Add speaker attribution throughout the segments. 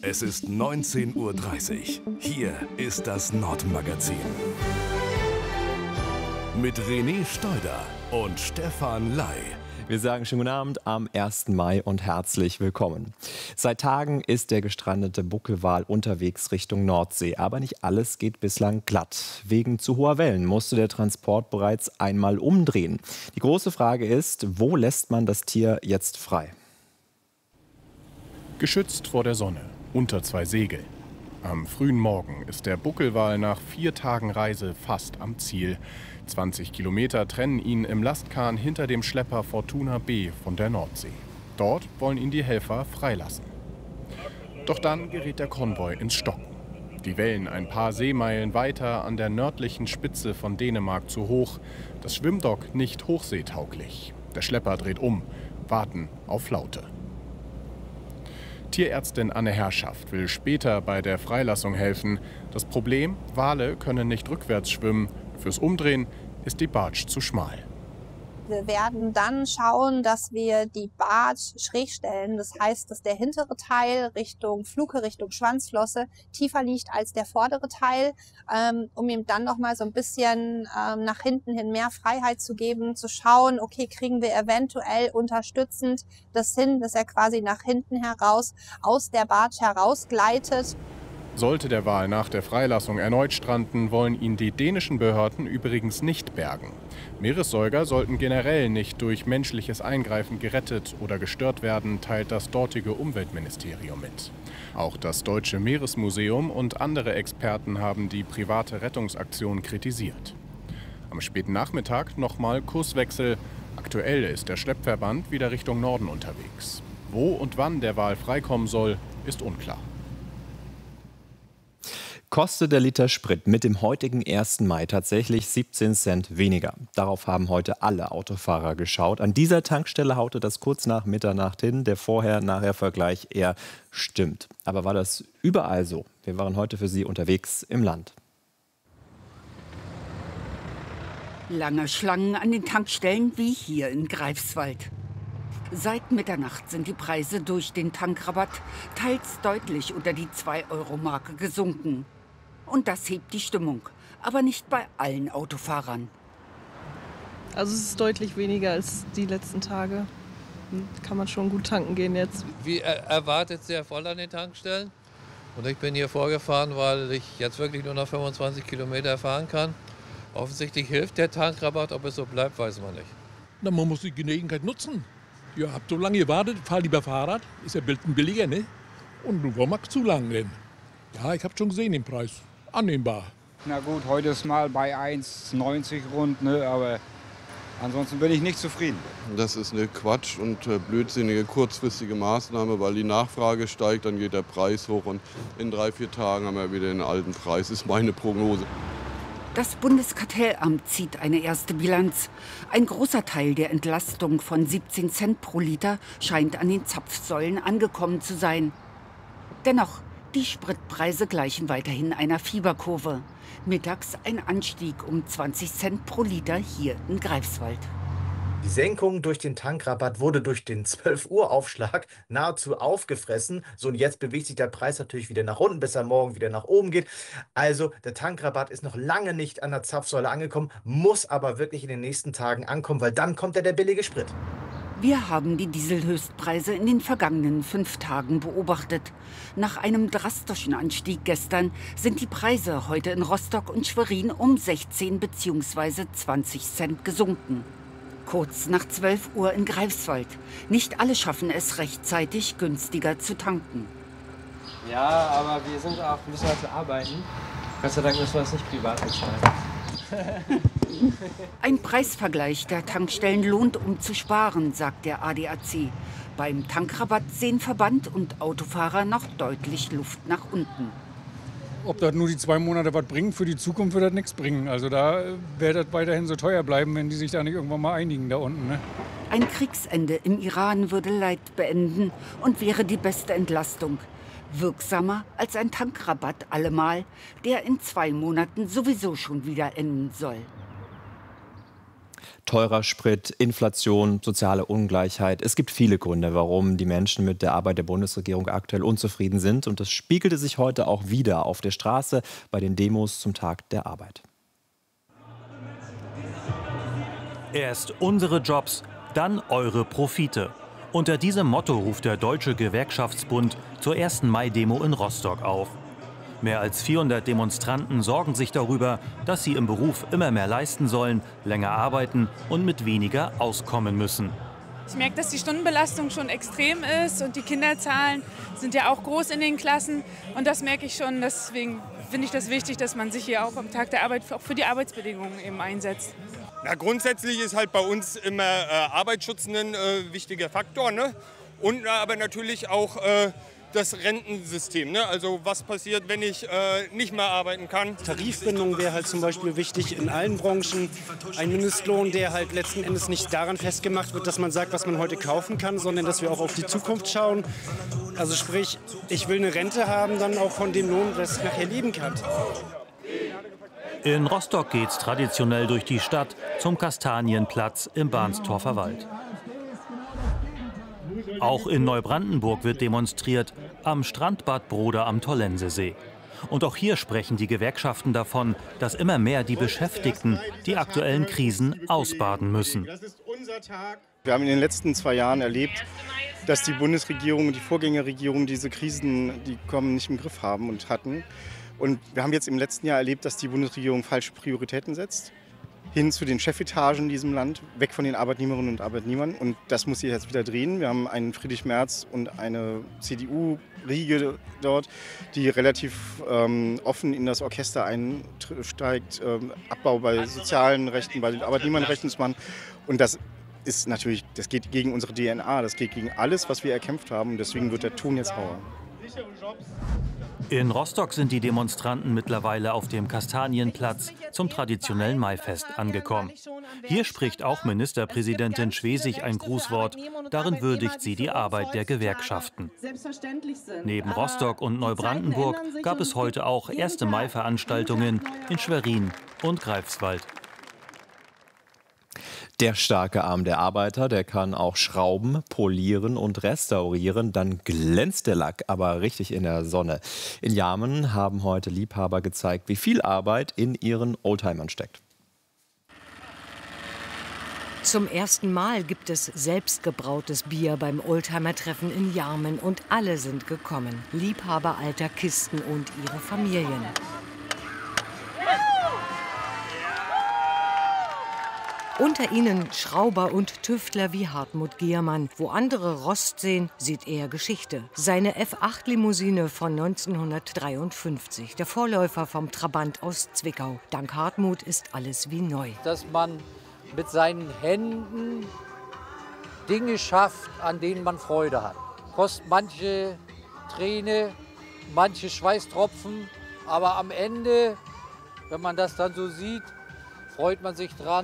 Speaker 1: Es ist 19:30 Uhr. Hier ist das Nordmagazin. Mit René Steuder und Stefan Ley.
Speaker 2: Wir sagen schönen guten Abend am 1. Mai und herzlich willkommen. Seit Tagen ist der gestrandete Buckelwal unterwegs Richtung Nordsee. Aber nicht alles geht bislang glatt. Wegen zu hoher Wellen musste der Transport bereits einmal umdrehen. Die große Frage ist, wo lässt man das Tier jetzt frei?
Speaker 3: Geschützt vor der Sonne, unter zwei Segeln. Am frühen Morgen ist der Buckelwal nach 4 Tagen Reise fast am Ziel. 20 Kilometer trennen ihn im Lastkahn hinter dem Schlepper Fortuna B von der Nordsee. Dort wollen ihn die Helfer freilassen. Doch dann gerät der Konvoi ins Stocken. Die Wellen ein paar Seemeilen weiter an der nördlichen Spitze von Dänemark zu hoch. Das Schwimmdock nicht hochseetauglich. Der Schlepper dreht um, warten auf Flaute. Tierärztin Anne Herrschaft will später bei der Freilassung helfen. Das Problem, Wale können nicht rückwärts schwimmen. Fürs Umdrehen ist die Barge zu schmal.
Speaker 4: Wir werden dann schauen, dass wir die Barge schräg stellen. Das heißt, dass der hintere Teil Richtung Fluke, Richtung Schwanzflosse tiefer liegt als der vordere Teil, um ihm dann noch mal so ein bisschen nach hinten hin mehr Freiheit zu geben, zu schauen, okay, kriegen wir eventuell unterstützend das hin, dass er quasi nach hinten heraus aus der Barge herausgleitet.
Speaker 3: Sollte der Wal nach der Freilassung erneut stranden, wollen ihn die dänischen Behörden übrigens nicht bergen. Meeressäuger sollten generell nicht durch menschliches Eingreifen gerettet oder gestört werden, teilt das dortige Umweltministerium mit. Auch das Deutsche Meeresmuseum und andere Experten haben die private Rettungsaktion kritisiert. Am späten Nachmittag nochmal Kurswechsel. Aktuell ist der Schleppverband wieder Richtung Norden unterwegs. Wo und wann der Wal freikommen soll, ist unklar.
Speaker 2: Kostet der Liter Sprit mit dem heutigen 1. Mai tatsächlich 17 Cent weniger. Darauf haben heute alle Autofahrer geschaut. An dieser Tankstelle haute das kurz nach Mitternacht hin. Der Vorher-Nachher-Vergleich eher stimmt. Aber war das überall so? Wir waren heute für Sie unterwegs im Land.
Speaker 5: Lange Schlangen an den Tankstellen wie hier in Greifswald. Seit Mitternacht sind die Preise durch den Tankrabatt teils deutlich unter die 2-Euro-Marke gesunken. Und das hebt die Stimmung, aber nicht bei allen Autofahrern.
Speaker 6: Also es ist deutlich weniger als die letzten Tage. Kann man schon gut tanken gehen jetzt.
Speaker 7: Wie erwartet, sehr voll an den Tankstellen. Und ich bin hier vorgefahren, weil ich jetzt wirklich nur noch 25 Kilometer fahren kann. Offensichtlich hilft der Tankrabatt, ob es so bleibt, weiß man nicht.
Speaker 8: Na, man muss die Gelegenheit nutzen. Ihr habt so lange gewartet, fahr lieber Fahrrad, ist ja billiger, ne? Und du, warum magst du zu lang denn? Ja, ich hab schon gesehen den Preis. Annehmbar.
Speaker 9: Na gut, heute ist mal bei 1,90 rund, ne? Aber ansonsten bin ich nicht zufrieden.
Speaker 10: Das ist eine Quatsch- und blödsinnige kurzfristige Maßnahme, weil die Nachfrage steigt, dann geht der Preis hoch und in 3-4 Tagen haben wir wieder den alten Preis, ist meine Prognose.
Speaker 5: Das Bundeskartellamt zieht eine erste Bilanz. Ein großer Teil der Entlastung von 17 Cent pro Liter scheint an den Zapfsäulen angekommen zu sein. Dennoch, die Spritpreise gleichen weiterhin einer Fieberkurve. Mittags ein Anstieg um 20 Cent pro Liter hier in Greifswald.
Speaker 11: Die Senkung durch den Tankrabatt wurde durch den 12-Uhr-Aufschlag nahezu aufgefressen. So, und jetzt bewegt sich der Preis natürlich wieder nach unten, bis er morgen wieder nach oben geht. Also der Tankrabatt ist noch lange nicht an der Zapfsäule angekommen, muss aber wirklich in den nächsten Tagen ankommen, weil dann kommt ja der billige Sprit.
Speaker 5: Wir haben die Dieselhöchstpreise in den vergangenen 5 Tagen beobachtet. Nach einem drastischen Anstieg gestern sind die Preise heute in Rostock und Schwerin um 16 bzw. 20 Cent gesunken. Kurz nach 12 Uhr in Greifswald. Nicht alle schaffen es rechtzeitig, günstiger zu tanken.
Speaker 12: Ja, aber wir sind auch ein bisschen zu arbeiten. Gott sei Dank müssen wir es nicht privat bezahlen.
Speaker 5: Ein Preisvergleich der Tankstellen lohnt, um zu sparen, sagt der ADAC. Beim Tankrabatt sehen Verband und Autofahrer noch deutlich Luft nach unten.
Speaker 13: Ob das nur die 2 Monate was bringt, für die Zukunft wird das nichts bringen. Also da wird das weiterhin so teuer bleiben, wenn die sich da nicht irgendwann mal einigen da unten. Ne?
Speaker 5: Ein Kriegsende im Iran würde Leid beenden und wäre die beste Entlastung. Wirksamer als ein Tankrabatt allemal, der in 2 Monaten sowieso schon wieder enden soll.
Speaker 2: Teurer Sprit, Inflation, soziale Ungleichheit. Es gibt viele Gründe, warum die Menschen mit der Arbeit der Bundesregierung aktuell unzufrieden sind. Und das spiegelte sich heute auch wieder auf der Straße bei den Demos zum Tag der Arbeit.
Speaker 14: Erst unsere Jobs, dann eure Profite. Unter diesem Motto ruft der Deutsche Gewerkschaftsbund zur 1. Mai-Demo in Rostock auf. Mehr als 400 Demonstranten sorgen sich darüber, dass sie im Beruf immer mehr leisten sollen, länger arbeiten und mit weniger auskommen müssen.
Speaker 15: Ich merke, dass die Stundenbelastung schon extrem ist und die Kinderzahlen sind ja auch groß in den Klassen. Und das merke ich schon. Deswegen finde ich das wichtig, dass man sich hier auch am Tag der Arbeit auch für die Arbeitsbedingungen eben einsetzt.
Speaker 16: Na, grundsätzlich ist halt bei uns immer Arbeitsschutz ein wichtiger Faktor, ne? Und aber natürlich auch das Rentensystem, ne? Also was passiert, wenn ich nicht mehr arbeiten kann.
Speaker 17: Tarifbindung wäre halt zum Beispiel wichtig in allen Branchen. Ein Mindestlohn, der halt letzten Endes nicht daran festgemacht wird, dass man sagt, was man heute kaufen kann, sondern dass wir auch auf die Zukunft schauen. Also sprich, ich will eine Rente haben, dann auch von dem Lohn, das ich nachher leben kann.
Speaker 14: In Rostock geht's traditionell durch die Stadt zum Kastanienplatz im Bahnstorfer Wald. Auch in Neubrandenburg wird demonstriert, am Strandbad Broda am Tollensesee. Und auch hier sprechen die Gewerkschaften davon, dass immer mehr die Beschäftigten die aktuellen Krisen ausbaden müssen.
Speaker 18: Wir haben in den letzten 2 Jahren erlebt, dass die Bundesregierung und die Vorgängerregierung diese Krisen, die kommen, nicht im Griff haben und hatten. Und wir haben jetzt im letzten Jahr erlebt, dass die Bundesregierung falsche Prioritäten setzt, hin zu den Chefetagen in diesem Land, weg von den Arbeitnehmerinnen und Arbeitnehmern. Und das muss sich jetzt wieder drehen. Wir haben einen Friedrich Merz und eine CDU-Riege dort, die relativ offen in das Orchester einsteigt, Abbau bei sozialen Rechten, bei den Arbeitnehmerrechten zu machen. Und das ist natürlich, das geht gegen unsere DNA, das geht gegen alles, was wir erkämpft haben. Und deswegen wird der Ton jetzt rauer.
Speaker 14: In Rostock sind die Demonstranten mittlerweile auf dem Kastanienplatz zum traditionellen Maifest angekommen. Hier spricht auch Ministerpräsidentin Schwesig ein Grußwort. Darin würdigt sie die Arbeit der Gewerkschaften. Neben Rostock und Neubrandenburg gab es heute auch 1. Mai-Veranstaltungen in Schwerin und Greifswald.
Speaker 2: Der starke Arm der Arbeiter, der kann auch schrauben, polieren und restaurieren. Dann glänzt der Lack aber richtig in der Sonne. In Jarmen haben heute Liebhaber gezeigt, wie viel Arbeit in ihren Oldtimern steckt.
Speaker 19: Zum ersten Mal gibt es selbstgebrautes Bier beim Oldtimer-Treffen in Jarmen. Und alle sind gekommen. Liebhaber alter Kisten und ihre Familien. Unter ihnen Schrauber und Tüftler wie Hartmut Giermann. Wo andere Rost sehen, sieht er Geschichte. Seine F8-Limousine von 1953, der Vorläufer vom Trabant aus Zwickau. Dank Hartmut ist alles wie neu.
Speaker 20: Dass man mit seinen Händen Dinge schafft, an denen man Freude hat. Kostet manche Träne, manche Schweißtropfen, aber am Ende, wenn man das dann so sieht, freut man sich dran.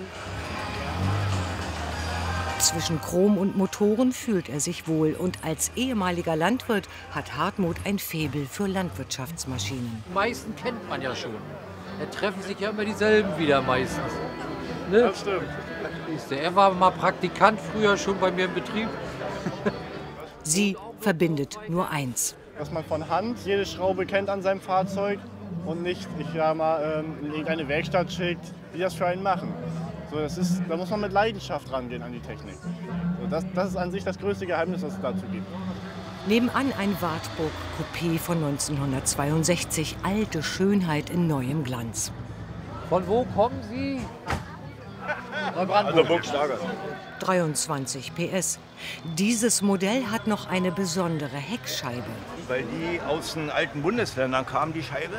Speaker 19: Zwischen Chrom und Motoren fühlt er sich wohl. Und als ehemaliger Landwirt hat Hartmut ein Faible für Landwirtschaftsmaschinen.
Speaker 20: Die meisten kennt man ja schon. Da treffen sich ja immer dieselben wieder meistens. Ne?
Speaker 16: Das stimmt.
Speaker 20: Er war mal Praktikant früher schon bei mir im Betrieb.
Speaker 19: Sie verbindet nur eins.
Speaker 21: Dass man von Hand jede Schraube kennt an seinem Fahrzeug und nicht, in irgendeine Werkstatt schickt, die das für einen machen. So, da muss man mit Leidenschaft rangehen an die Technik. So, das ist an sich das größte Geheimnis, was es dazu gibt.
Speaker 19: Nebenan ein Wartburg-Coupé von 1962. Alte Schönheit in neuem Glanz.
Speaker 20: Von wo kommen Sie?
Speaker 21: Also Burgstager.
Speaker 19: 23 PS. Dieses Modell hat noch eine besondere Heckscheibe.
Speaker 22: Weil die aus den alten Bundesländern kam, die Scheibe,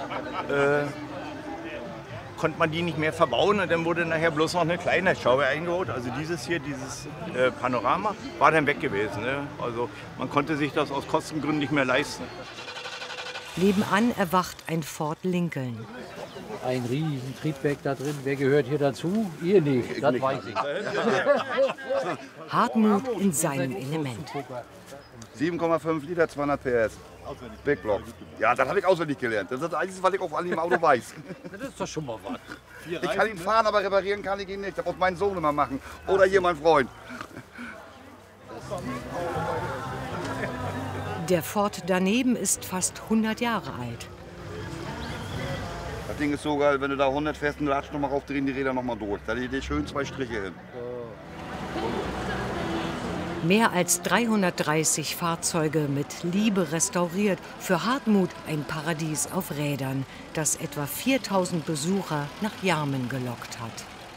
Speaker 22: konnte man die nicht mehr verbauen und dann wurde nachher bloß noch eine kleine Schraube eingebaut. Also dieses Panorama, war dann weg gewesen. Ne? Also man konnte sich das aus Kostengründen nicht mehr leisten.
Speaker 19: Nebenan erwacht ein Ford Lincoln.
Speaker 20: Ein riesen Triebwerk da drin. Wer gehört hier dazu? Ihr nicht, das weiß ich.
Speaker 19: Hartmut in seinem Element.
Speaker 1: 7,5 Liter, 200 PS. Big Block. Ja, das habe ich auswendig gelernt. Das ist das Einzige, was ich auf dem Auto weiß.
Speaker 20: Das ist doch schon mal was.
Speaker 1: Ich kann ihn fahren, aber reparieren kann ich ihn nicht. Das muss mein Sohn immer machen. Oder hier mein Freund.
Speaker 19: Der Ford daneben ist fast 100 Jahre alt.
Speaker 1: Das Ding ist so geil, wenn du da 100 fährst und latsch nochmal rauf, drehen die Räder nochmal durch. Da legt schön 2 Striche hin.
Speaker 19: Mehr als 330 Fahrzeuge mit Liebe restauriert. Für Hartmut ein Paradies auf Rädern, das etwa 4000 Besucher nach Jarmen gelockt hat.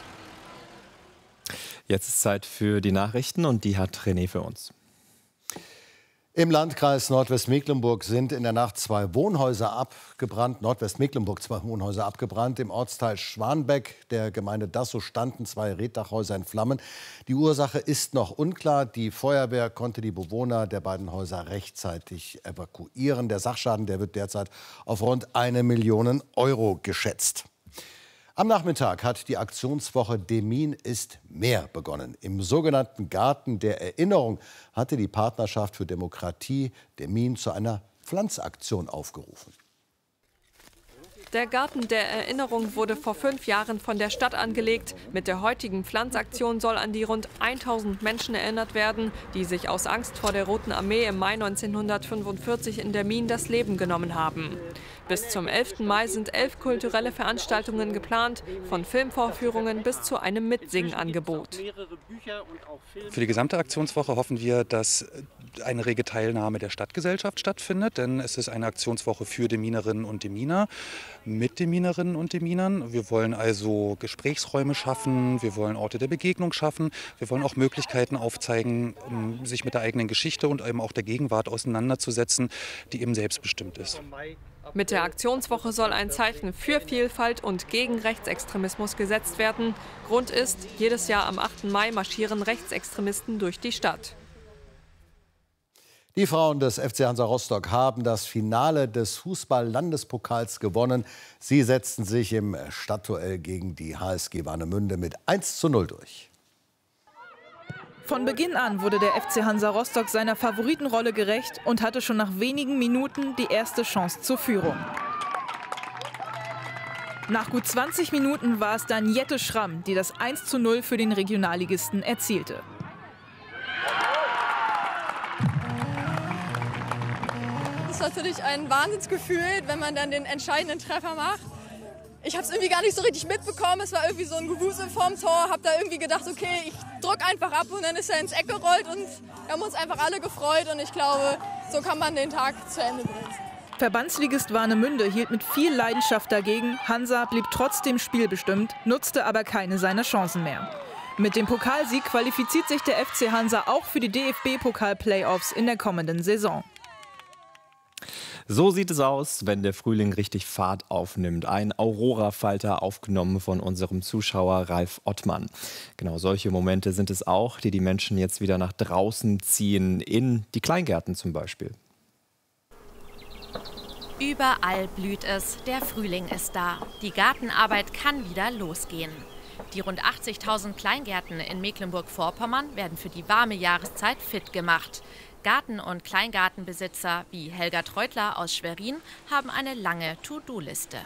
Speaker 2: Jetzt ist Zeit für die Nachrichten und die hat René für uns.
Speaker 4: Im Landkreis Nordwestmecklenburg sind in der Nacht 2 Wohnhäuser abgebrannt. Nordwestmecklenburg 2 Wohnhäuser abgebrannt. Im Ortsteil Schwanbeck der Gemeinde Dassow standen 2 Reetdachhäuser in Flammen. Die Ursache ist noch unklar. Die Feuerwehr konnte die Bewohner der beiden Häuser rechtzeitig evakuieren. Der Sachschaden, der wird derzeit auf rund 1 Million Euro geschätzt. Am Nachmittag hat die Aktionswoche Demin ist mehr begonnen. Im sogenannten Garten der Erinnerung hatte die Partnerschaft für Demokratie Demin zu einer Pflanzaktion aufgerufen.
Speaker 23: Der Garten der Erinnerung wurde vor 5 Jahren von der Stadt angelegt. Mit der heutigen Pflanzaktion soll an die rund 1000 Menschen erinnert werden, die sich aus Angst vor der Roten Armee im Mai 1945 in Demin das Leben genommen haben. Bis zum 11. Mai sind 11 kulturelle Veranstaltungen geplant, von Filmvorführungen bis zu einem Mitsingangebot.
Speaker 24: Für die gesamte Aktionswoche hoffen wir, dass eine rege Teilnahme der Stadtgesellschaft stattfindet, denn es ist eine Aktionswoche für Deminerinnen und Deminer, mit Deminerinnen und Deminern. Wir wollen also Gesprächsräume schaffen, wir wollen Orte der Begegnung schaffen, wir wollen auch Möglichkeiten aufzeigen, sich mit der eigenen Geschichte und eben auch der Gegenwart auseinanderzusetzen, die eben selbstbestimmt ist.
Speaker 23: Mit der Aktionswoche soll ein Zeichen für Vielfalt und gegen Rechtsextremismus gesetzt werden. Grund ist, jedes Jahr am 8. Mai marschieren Rechtsextremisten durch die Stadt.
Speaker 4: Die Frauen des FC Hansa Rostock haben das Finale des Fußball-Landespokals gewonnen. Sie setzten sich im Stadtduell gegen die HSG Warnemünde mit 1:0 durch.
Speaker 25: Von Beginn an wurde der FC Hansa Rostock seiner Favoritenrolle gerecht und hatte schon nach wenigen Minuten die erste Chance zur Führung. Nach gut 20 Minuten war es dann Jette Schramm, die das 1:0 für den Regionalligisten erzielte.
Speaker 26: Das ist natürlich ein Wahnsinnsgefühl, wenn man dann den entscheidenden Treffer macht. Ich habe es irgendwie gar nicht so richtig mitbekommen. Es war irgendwie so ein Gewusel vorm Tor. Habe da irgendwie gedacht, okay, ich drücke einfach ab und dann ist er ins Eck gerollt und wir haben uns einfach alle gefreut und ich glaube, so kann man den Tag zu Ende bringen.
Speaker 25: Verbandsligist Warnemünde hielt mit viel Leidenschaft dagegen. Hansa blieb trotzdem spielbestimmt, nutzte aber keine seiner Chancen mehr. Mit dem Pokalsieg qualifiziert sich der FC Hansa auch für die DFB-Pokal-Playoffs in der kommenden Saison.
Speaker 2: So sieht es aus, wenn der Frühling richtig Fahrt aufnimmt. Ein Aurora-Falter aufgenommen von unserem Zuschauer Ralf Ottmann. Genau solche Momente sind es auch, die die Menschen jetzt wieder nach draußen ziehen, in die Kleingärten zum Beispiel.
Speaker 27: Überall blüht es, der Frühling ist da. Die Gartenarbeit kann wieder losgehen. Die rund 80.000 Kleingärten in Mecklenburg-Vorpommern werden für die warme Jahreszeit fit gemacht. Garten- und Kleingartenbesitzer wie Helga Treutler aus Schwerin haben eine lange To-Do-Liste.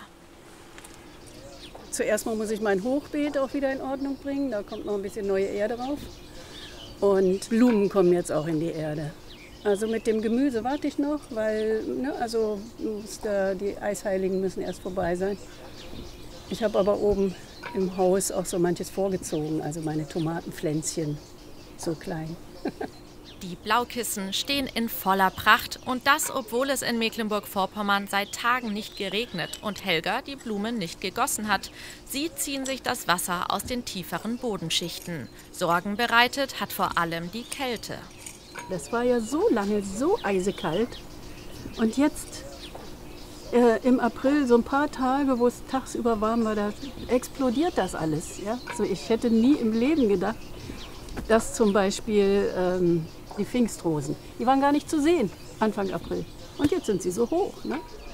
Speaker 28: Zuerst mal muss ich mein Hochbeet auch wieder in Ordnung bringen. Da kommt noch ein bisschen neue Erde drauf. Und Blumen kommen jetzt auch in die Erde. Also mit dem Gemüse warte ich noch, weil die Eisheiligen müssen erst vorbei sein. Ich habe aber oben im Haus auch so manches vorgezogen, also meine Tomatenpflänzchen, so klein.
Speaker 27: Die Blaukissen stehen in voller Pracht und das, obwohl es in Mecklenburg-Vorpommern seit Tagen nicht geregnet und Helga die Blumen nicht gegossen hat. Sie ziehen sich das Wasser aus den tieferen Bodenschichten. Sorgen bereitet hat vor allem die Kälte.
Speaker 28: Das war ja so lange so eisekalt und jetzt im April so ein paar Tage, wo es tagsüber warm war, da explodiert das alles. Ja? Also ich hätte nie im Leben gedacht, dass zum Beispiel die Pfingstrosen, die waren gar nicht zu sehen Anfang April. Und jetzt sind sie so hoch. Ne?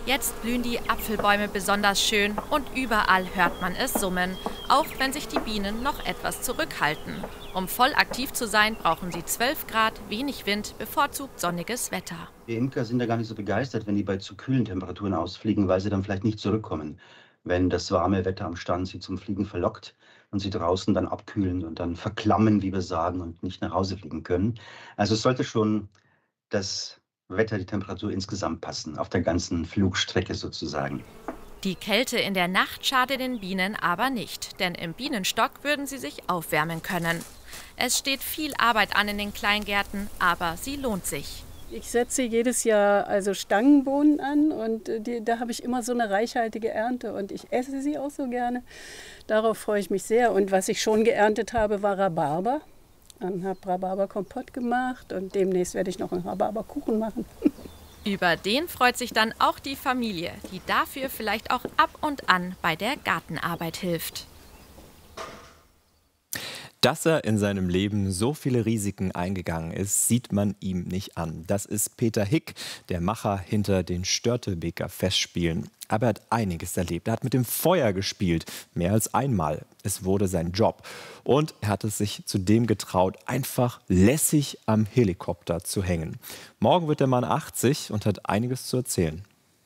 Speaker 27: Jetzt blühen die Apfelbäume besonders schön und überall hört man es summen, auch wenn sich die Bienen noch etwas zurückhalten. Um voll aktiv zu sein, brauchen sie 12 Grad, wenig Wind, bevorzugt sonniges Wetter.
Speaker 3: Die Imker sind da gar nicht so begeistert, wenn die bei zu kühlen Temperaturen ausfliegen, weil sie dann vielleicht nicht zurückkommen. Wenn das warme Wetter am Stand sie zum Fliegen verlockt und sie draußen dann abkühlen und dann verklammen, wie wir sagen, und nicht nach Hause fliegen können. Also es sollte schon das Wetter, die Temperatur insgesamt passen, auf der ganzen Flugstrecke sozusagen.
Speaker 27: Die Kälte in der Nacht schadet den Bienen aber nicht, denn im Bienenstock würden sie sich aufwärmen können. Es steht viel Arbeit an in den Kleingärten, aber sie lohnt sich.
Speaker 28: Ich setze jedes Jahr also Stangenbohnen an und da habe ich immer so eine reichhaltige Ernte und ich esse sie auch so gerne. Darauf freue ich mich sehr. Und was ich schon geerntet habe, war Rhabarber. Und habe Rhabarberkompott gemacht und demnächst werde ich noch einen Rhabarberkuchen machen.
Speaker 27: Über den freut sich dann auch die Familie, die dafür vielleicht auch ab und an bei der Gartenarbeit hilft.
Speaker 2: Dass er in seinem Leben so viele Risiken eingegangen ist, sieht man ihm nicht an. Das ist Peter Hick, der Macher hinter den Störtebeker Festspielen. Aber er hat einiges erlebt. Er hat mit dem Feuer gespielt, mehr als einmal. Es wurde sein Job. Und er hat es sich zudem getraut, einfach lässig am Helikopter zu hängen. Morgen wird der Mann 80 und hat einiges zu erzählen.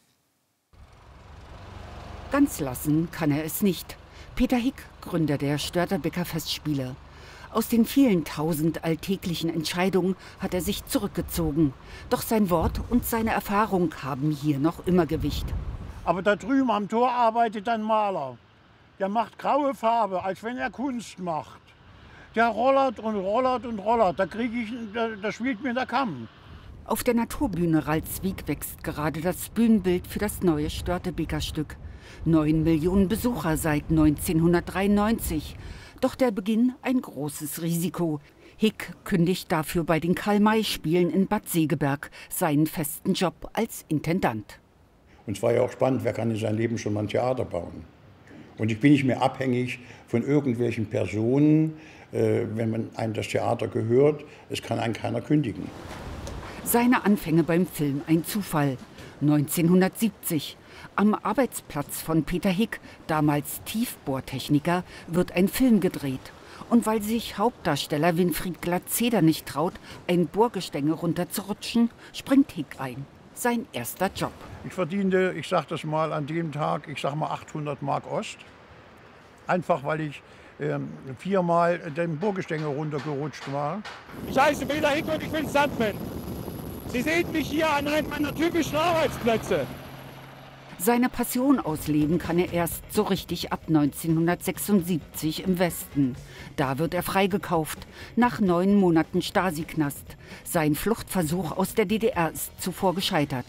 Speaker 5: Ganz lassen kann er es nicht. Peter Hick, Gründer der Störtebeker Festspiele. Aus den vielen tausend alltäglichen Entscheidungen hat er sich zurückgezogen. Doch sein Wort und seine Erfahrung haben hier noch immer Gewicht.
Speaker 6: Aber da drüben am Tor arbeitet ein Maler. Der macht graue Farbe, als wenn er Kunst macht. Der rollert und rollert und rollert. Da spielt mir der Kamm.
Speaker 5: Auf der Naturbühne Ralswiek wächst gerade das Bühnenbild für das neue Störtebeker Stück. 9 Millionen Besucher seit 1993. Doch der Beginn ein großes Risiko. Hick kündigt dafür bei den Karl-May-Spielen in Bad Segeberg seinen festen Job als Intendant.
Speaker 7: Und es war ja auch spannend, wer kann in seinem Leben schon mal ein Theater bauen. Und ich bin nicht mehr abhängig von irgendwelchen Personen, wenn man einem das Theater gehört. Es kann einen keiner kündigen.
Speaker 5: Seine Anfänge beim Film ein Zufall. 1970. Am Arbeitsplatz von Peter Hick, damals Tiefbohrtechniker, wird ein Film gedreht. Und weil sich Hauptdarsteller Winfried Glatzeder nicht traut, ein Bohrgestänge runterzurutschen, springt Hick ein. Sein erster Job.
Speaker 7: Ich verdiente, ich sag das mal, an dem Tag, ich sag mal 800 Mark Ost. Einfach weil ich 4-mal den Bohrgestänge runtergerutscht war.
Speaker 8: Ich heiße Peter Hick und ich bin Stuntman. Sie sehen mich hier an einem meiner typischen Arbeitsplätze.
Speaker 5: Seine Passion ausleben kann er erst so richtig ab 1976 im Westen. Da wird er freigekauft, nach 9 Monaten Stasi-Knast. Sein Fluchtversuch aus der DDR ist zuvor gescheitert.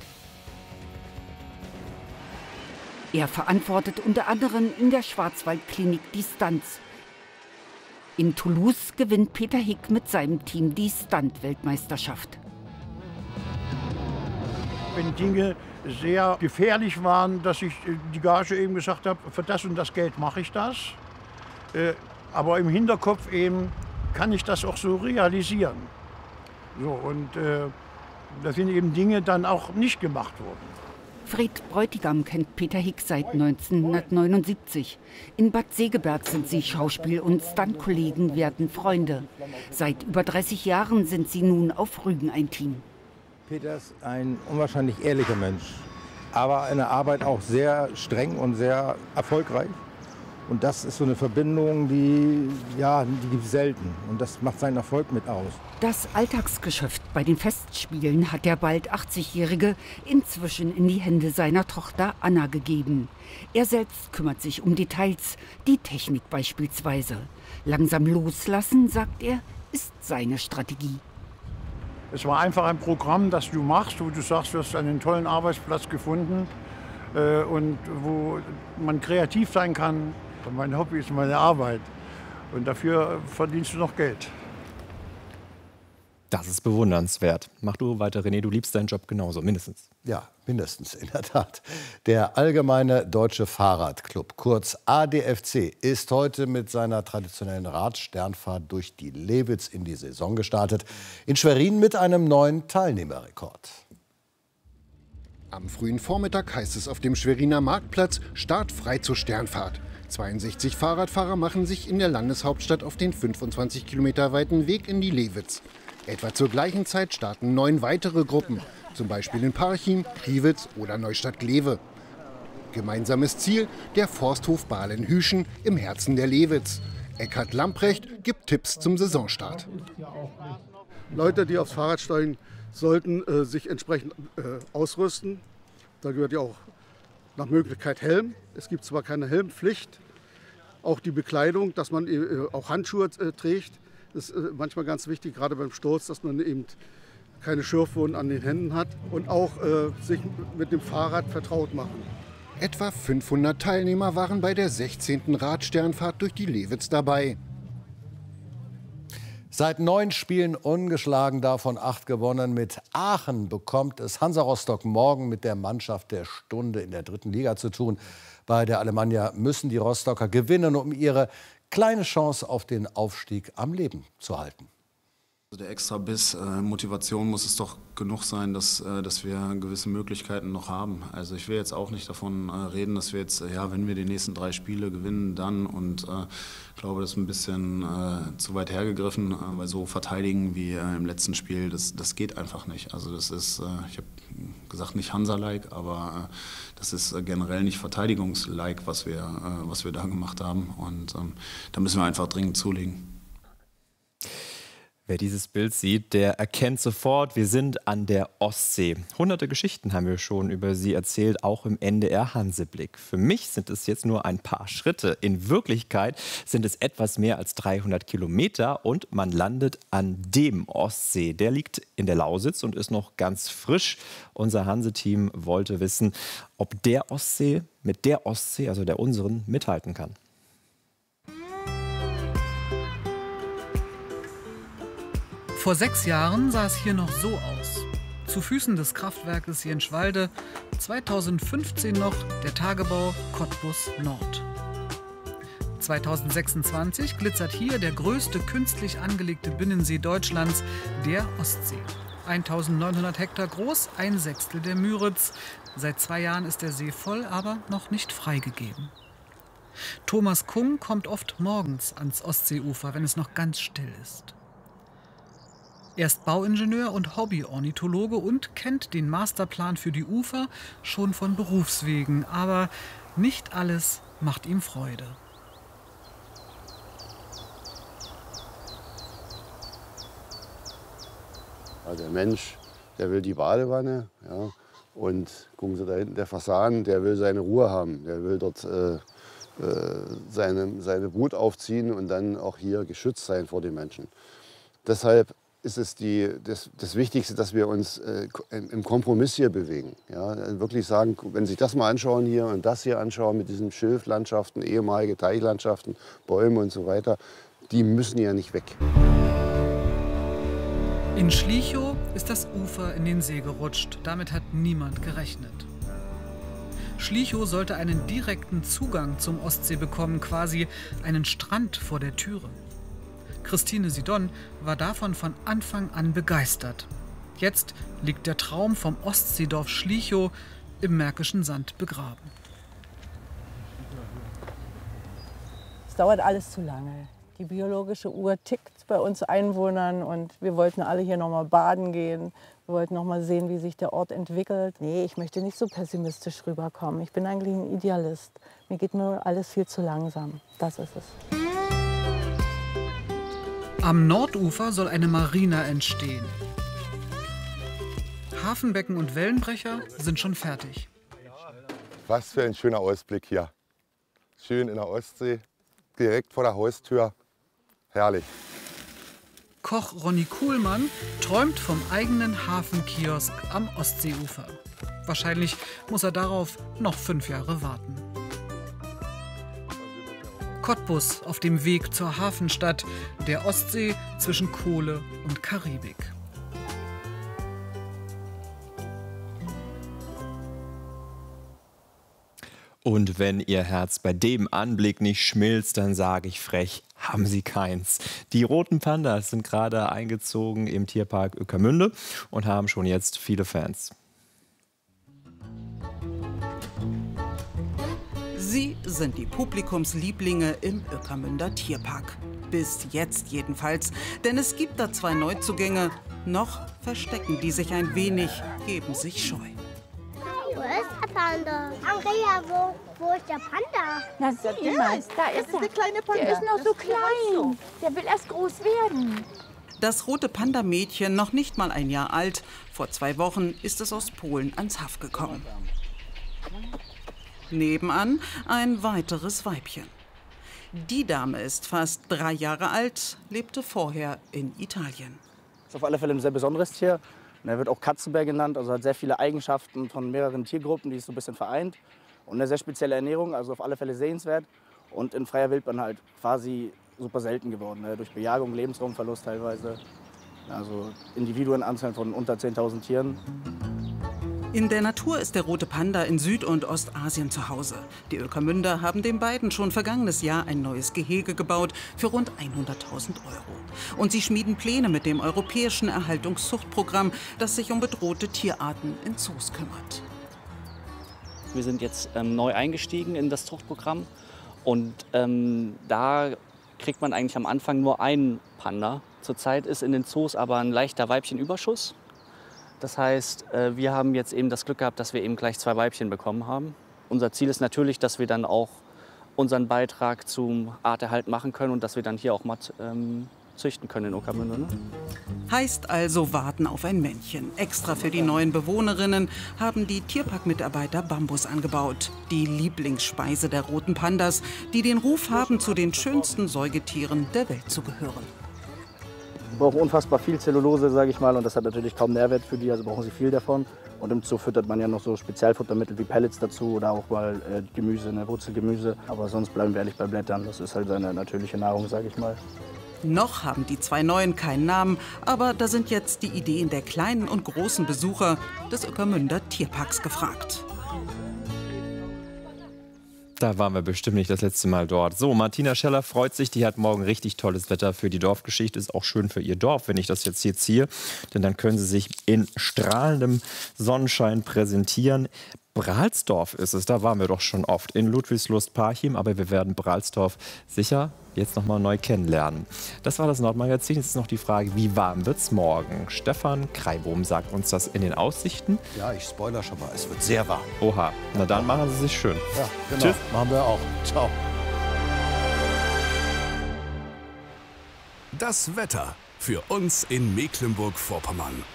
Speaker 5: Er verantwortet unter anderem in der Schwarzwaldklinik die Stunts. In Toulouse gewinnt Peter Hick mit seinem Team die Stunt-Weltmeisterschaft.
Speaker 7: Wenn Dinge sehr gefährlich waren, dass ich die Gage eben gesagt habe, für das und das Geld mache ich das. Aber im Hinterkopf eben kann ich das auch so realisieren. So, und da sind eben Dinge dann auch nicht gemacht worden.
Speaker 5: Fred Bräutigam kennt Peter Hick seit 1979. In Bad Segeberg sind sie Schauspiel- und Stuntkollegen, werden Freunde. Seit über 30 Jahren sind sie nun auf Rügen ein Team.
Speaker 9: Peter ist ein unwahrscheinlich ehrlicher Mensch, aber in der Arbeit auch sehr streng und sehr erfolgreich. Und das ist so eine Verbindung, die gibt es selten. Und das macht seinen Erfolg mit aus.
Speaker 5: Das Alltagsgeschäft bei den Festspielen hat der bald 80-Jährige inzwischen in die Hände seiner Tochter Anna gegeben. Er selbst kümmert sich um Details, die Technik beispielsweise. Langsam loslassen, sagt er, ist seine Strategie.
Speaker 7: Es war einfach ein Programm, das du machst, wo du sagst, du hast einen tollen Arbeitsplatz gefunden und wo man kreativ sein kann. Mein Hobby ist meine Arbeit und dafür verdienst du noch Geld.
Speaker 2: Das ist bewundernswert. Mach du weiter, René, du liebst deinen Job genauso, mindestens.
Speaker 4: Ja, mindestens, in der Tat. Der Allgemeine Deutsche Fahrradclub, kurz ADFC, ist heute mit seiner traditionellen Radsternfahrt durch die Lewitz in die Saison gestartet. In Schwerin mit einem neuen Teilnehmerrekord.
Speaker 10: Am frühen Vormittag heißt es auf dem Schweriner Marktplatz Start frei zur Sternfahrt. 62 Fahrradfahrer machen sich in der Landeshauptstadt auf den 25 Kilometer weiten Weg in die Lewitz. Etwa zur gleichen Zeit starten 9 weitere Gruppen, zum Beispiel in Parchim, Priewitz oder Neustadt-Glewe. Gemeinsames Ziel, der Forsthof Bahlen-Hüschen im Herzen der Lewitz. Eckhard Lamprecht gibt Tipps zum Saisonstart.
Speaker 11: Leute, die aufs Fahrrad steigen, sollten sich entsprechend ausrüsten. Da gehört ja auch nach Möglichkeit Helm. Es gibt zwar keine Helmpflicht, auch die Bekleidung, dass man auch Handschuhe trägt. Das ist manchmal ganz wichtig, gerade beim Sturz, dass man eben keine Schürfwunden an den Händen hat und auch sich mit dem Fahrrad vertraut machen.
Speaker 10: Etwa 500 Teilnehmer waren bei der 16. Radsternfahrt durch die Lewitz dabei.
Speaker 4: Seit 9 Spielen ungeschlagen, davon 8 gewonnen. Mit Aachen bekommt es Hansa Rostock morgen mit der Mannschaft der Stunde in der 3. Liga zu tun. Bei der Alemannia müssen die Rostocker gewinnen, um ihre kleine Chance auf den Aufstieg am Leben zu halten.
Speaker 12: Der Extrabiss, Motivation muss es doch genug sein, dass wir gewisse Möglichkeiten noch haben. Also ich will jetzt auch nicht davon reden, dass wir jetzt, ja, wenn wir die nächsten 3 Spiele gewinnen, dann, und ich glaube, das ist ein bisschen zu weit hergegriffen, weil so verteidigen wie im letzten Spiel, das geht einfach nicht. Also das ist, ich habe gesagt, nicht Hansa-like, aber das ist generell nicht Verteidigungs-like, was wir da gemacht haben, und da müssen wir einfach dringend zulegen.
Speaker 2: Wer dieses Bild sieht, der erkennt sofort, wir sind an der Ostsee. Hunderte Geschichten haben wir schon über sie erzählt, auch im NDR Hanseblick. Für mich sind es jetzt nur ein paar Schritte. In Wirklichkeit sind es etwas mehr als 300 Kilometer und man landet an dem Ostsee. Der liegt in der Lausitz und ist noch ganz frisch. Unser Hanse-Team wollte wissen, ob der Ostsee mit der Ostsee, also der unseren, mithalten kann.
Speaker 13: Vor 6 Jahren sah es hier noch so aus. Zu Füßen des Kraftwerkes Jenschwalde, 2015 noch der Tagebau Cottbus Nord. 2026 glitzert hier der größte künstlich angelegte Binnensee Deutschlands, der Ostsee. 1900 Hektar groß, 1/6 der Müritz. Seit 2 Jahren ist der See voll, aber noch nicht freigegeben. Thomas Kung kommt oft morgens ans Ostseeufer, wenn es noch ganz still ist. Er ist Bauingenieur und Hobby-Ornithologe und kennt den Masterplan für die Ufer schon von Berufswegen. Aber nicht alles macht ihm Freude.
Speaker 14: Also der Mensch, der will die Badewanne. Ja, und gucken Sie da hinten, der Fasan, der will seine Ruhe haben. Der will dort seine Brut aufziehen und dann auch hier geschützt sein vor den Menschen. Deshalb ist es das Wichtigste, dass wir uns im Kompromiss hier bewegen. Ja, wirklich sagen, wenn Sie sich das mal anschauen hier und das hier anschauen mit diesen Schilflandschaften, ehemalige Teichlandschaften, Bäume und so weiter, die müssen ja nicht weg.
Speaker 13: In Schlichow ist das Ufer in den See gerutscht. Damit hat niemand gerechnet. Schlichow sollte einen direkten Zugang zum Ostsee bekommen, quasi einen Strand vor der Türe. Christine Sidon war davon von Anfang an begeistert. Jetzt liegt der Traum vom Ostseedorf Schlichow im märkischen Sand begraben.
Speaker 15: Es dauert alles zu lange. Die biologische Uhr tickt bei uns Einwohnern und wir wollten alle hier noch mal baden gehen. Wir wollten noch mal sehen, wie sich der Ort entwickelt. Nee, ich möchte nicht so pessimistisch rüberkommen. Ich bin eigentlich ein Idealist. Mir geht nur alles viel zu langsam. Das ist es.
Speaker 13: Am Nordufer soll eine Marina entstehen. Hafenbecken und Wellenbrecher sind schon fertig.
Speaker 17: Was für ein schöner Ausblick hier. Schön in der Ostsee, direkt vor der Haustür. Herrlich.
Speaker 13: Koch Ronny Kuhlmann träumt vom eigenen Hafenkiosk am Ostseeufer. Wahrscheinlich muss er darauf noch 5 Jahre warten. Cottbus auf dem Weg zur Hafenstadt, der Ostsee zwischen Kohle und Karibik.
Speaker 2: Und wenn Ihr Herz bei dem Anblick nicht schmilzt, dann sage ich frech, haben Sie keins. Die roten Pandas sind gerade eingezogen im Tierpark Ueckermünde und haben schon jetzt viele Fans.
Speaker 1: Sie sind die Publikumslieblinge im Ueckermünder Tierpark. Bis jetzt jedenfalls, denn es gibt da 2 Neuzugänge. Noch verstecken die sich ein wenig, geben sich scheu.
Speaker 16: Wo ist der Panda? Andrea, wo ist der Panda?
Speaker 18: Na sieh mal, da ist er. Der kleine Panda. Der ist noch so klein. Der will erst groß werden.
Speaker 1: Das rote Panda-Mädchen, noch nicht mal ein Jahr alt. Vor 2 Wochen ist es aus Polen ans Haff gekommen. Nebenan ein weiteres Weibchen. Die Dame ist fast 3 Jahre alt, lebte vorher in Italien.
Speaker 19: Ist auf alle Fälle ein sehr besonderes Tier. Er wird auch Katzenbär genannt, also hat sehr viele Eigenschaften von mehreren Tiergruppen, die es so ein bisschen vereint. Und eine sehr spezielle Ernährung, also auf alle Fälle sehenswert. Und in freier Wildbahn halt quasi super selten geworden, durch Bejagung, Lebensraumverlust teilweise. Also Individuenanzahl von unter 10.000 Tieren.
Speaker 1: In der Natur ist der rote Panda in Süd- und Ostasien zu Hause. Die Ueckermünder haben den beiden schon vergangenes Jahr ein neues Gehege gebaut für rund 100.000 €. Und sie schmieden Pläne mit dem europäischen Erhaltungszuchtprogramm, das sich um bedrohte Tierarten in Zoos kümmert.
Speaker 20: Wir sind jetzt neu eingestiegen in das Zuchtprogramm und da kriegt man eigentlich am Anfang nur einen Panda. Zurzeit ist in den Zoos aber ein leichter Weibchenüberschuss. Das heißt, wir haben jetzt eben das Glück gehabt, dass wir eben gleich 2 Weibchen bekommen haben. Unser Ziel ist natürlich, dass wir dann auch unseren Beitrag zum Arterhalt machen können und dass wir dann hier auch matt züchten können in Ueckermünde. Ne?
Speaker 1: Heißt also warten auf ein Männchen. Extra für die neuen Bewohnerinnen haben die Tierparkmitarbeiter Bambus angebaut. Die Lieblingsspeise der roten Pandas, die den Ruf haben, zu den schönsten Säugetieren der Welt zu gehören.
Speaker 19: Sie brauchen unfassbar viel Zellulose, sage ich mal, und das hat natürlich kaum Nährwert für die, also brauchen sie viel davon. Und im Zoo füttert man ja noch so Spezialfuttermittel wie Pellets dazu oder auch mal Gemüse, Wurzelgemüse. Aber sonst bleiben wir ehrlich bei Blättern, das ist halt seine natürliche Nahrung, sage ich mal.
Speaker 1: Noch haben die 2 Neuen keinen Namen, aber da sind jetzt die Ideen der kleinen und großen Besucher des Ueckermünder Tierparks gefragt.
Speaker 2: Da waren wir bestimmt nicht das letzte Mal dort. So, Martina Scheller freut sich, die hat morgen richtig tolles Wetter für die Dorfgeschichte. Ist auch schön für ihr Dorf, wenn ich das jetzt hier ziehe. Denn dann können sie sich in strahlendem Sonnenschein präsentieren. Brahlsdorf ist es, da waren wir doch schon oft, in Ludwigslust-Parchim, aber wir werden Brahlsdorf sicher jetzt noch mal neu kennenlernen. Das war das Nordmagazin. Jetzt ist noch die Frage, wie warm wird's morgen? Stefan Kreibohm sagt uns das in den Aussichten.
Speaker 4: Ja, ich spoilere schon mal, es wird sehr warm.
Speaker 2: Oha, na dann machen Sie sich schön.
Speaker 4: Ja, genau.
Speaker 2: Tschüss.
Speaker 4: Machen wir auch. Ciao.
Speaker 21: Das Wetter für uns in Mecklenburg-Vorpommern.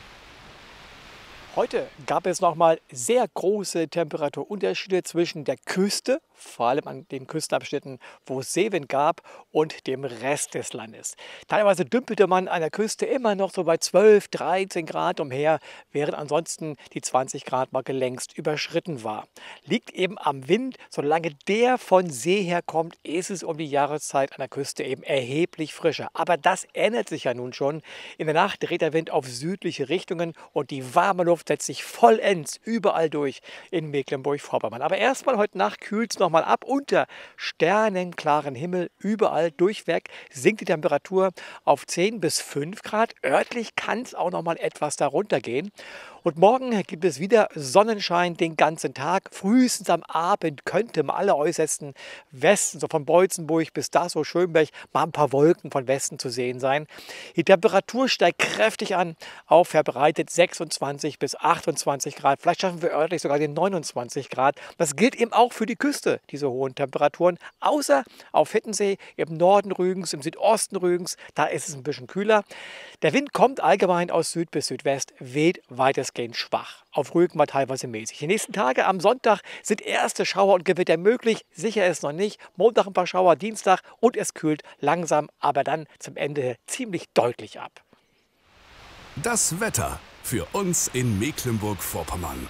Speaker 22: Heute gab es noch mal sehr große Temperaturunterschiede zwischen der Küste, vor allem an den Küstenabschnitten, wo es Seewind gab, und dem Rest des Landes. Teilweise dümpelte man an der Küste immer noch so bei 12, 13 Grad umher, während ansonsten die 20-Grad-Marke längst überschritten war. Liegt eben am Wind. Solange der von See her kommt, ist es um die Jahreszeit an der Küste eben erheblich frischer. Aber das ändert sich ja nun schon. In der Nacht dreht der Wind auf südliche Richtungen und die warme Luft setzt sich vollends überall durch in Mecklenburg-Vorpommern. Aber erstmal heute Nacht kühlt es noch mal ab. Unter sternenklaren Himmel überall durchweg sinkt die Temperatur auf 10 bis 5 Grad. Örtlich kann es auch noch mal etwas darunter gehen. Und morgen gibt es wieder Sonnenschein den ganzen Tag. Frühestens am Abend könnte im alleräußersten Westen, so von Beutzenburg bis Dassow-Schönberg, mal ein paar Wolken von Westen zu sehen sein. Die Temperatur steigt kräftig an auf verbreitet 26 bis 28 Grad. Vielleicht schaffen wir örtlich sogar den 29 Grad. Das gilt eben auch für die Küste, diese hohen Temperaturen. Außer auf Hittensee, im Norden Rügens, im Südosten Rügens, da ist es ein bisschen kühler. Der Wind kommt allgemein aus Süd bis Südwest, weht weitestgehend schwach. Auf Rügen mal teilweise mäßig. Die nächsten Tage am Sonntag sind erste Schauer und Gewitter möglich. Sicher ist noch nicht. Montag ein paar Schauer, Dienstag, und es kühlt langsam, aber dann zum Ende ziemlich deutlich ab.
Speaker 21: Das Wetter für uns in Mecklenburg-Vorpommern.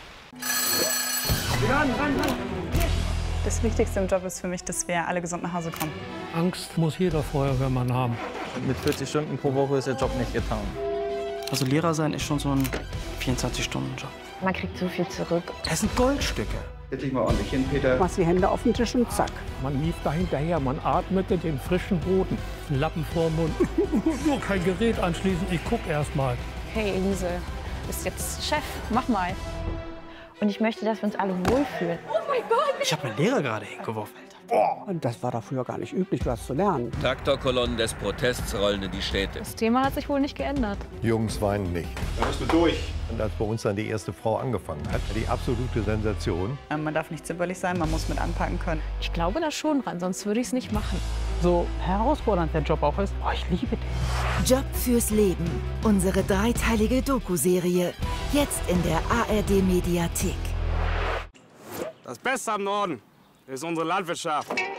Speaker 24: Das Wichtigste im Job ist für mich, dass wir alle gesund nach Hause kommen.
Speaker 6: Angst muss jeder Feuerwehrmann haben.
Speaker 29: Mit 40 Stunden pro Woche ist der Job nicht getan.
Speaker 30: Also Lehrer sein ist schon so ein 24-Stunden-Job.
Speaker 31: Man kriegt so viel zurück.
Speaker 30: Es sind Goldstücke.
Speaker 29: Setz dich mal ordentlich hin, Peter.
Speaker 28: Machst die Hände auf den Tisch und zack.
Speaker 6: Man lief da hinterher, man atmete den frischen Boden. Ein Lappen vorm Mund. Nur kein Gerät anschließen, ich guck erst mal.
Speaker 31: Hey Elise, bist jetzt Chef, mach mal. Und ich möchte, dass wir uns alle wohlfühlen.
Speaker 18: mein Gott!
Speaker 30: Ich habe meinen Lehrer gerade hingeworfen.
Speaker 3: Und das war da früher gar nicht üblich, was zu lernen.
Speaker 5: Traktorkolonnen des Protests rollen in die Städte.
Speaker 7: Das Thema hat sich wohl nicht geändert.
Speaker 8: Jungs weinen nicht.
Speaker 9: Da bist du durch.
Speaker 8: Und als bei uns dann die erste Frau angefangen hat, die absolute Sensation.
Speaker 11: Man darf nicht zimperlich sein, man muss mit anpacken können.
Speaker 7: Ich glaube da schon dran, sonst würde ich es nicht machen.
Speaker 3: So herausfordernd der Job auch ist, ich liebe den.
Speaker 23: Job fürs Leben. Unsere dreiteilige Doku-Serie. Jetzt in der ARD-Mediathek.
Speaker 25: Das Beste am Norden ist unsere Landwirtschaft.